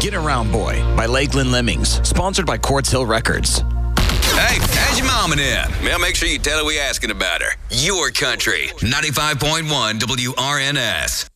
Get Around Boy by Lakeland Lemmings, sponsored by Quartz Hill Records. Hey, how's your mama in? Well, make sure you tell her we asking about her. Your country, 95.1 WRNS.